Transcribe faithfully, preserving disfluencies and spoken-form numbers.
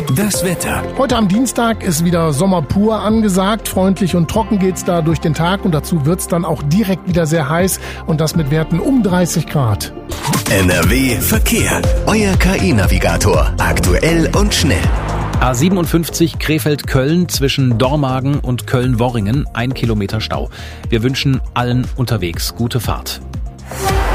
Das Wetter. Heute am Dienstag ist wieder Sommer pur angesagt. Freundlich und trocken geht's da durch den Tag und dazu wird's dann auch direkt wieder sehr heiß und das mit Werten um dreißig Grad. N R W Verkehr. Euer K I-Navigator. Aktuell und schnell. A siebenundfünfzig Krefeld-Köln zwischen Dormagen und Köln-Worringen. Ein Kilometer Stau. Wir wünschen allen unterwegs gute Fahrt.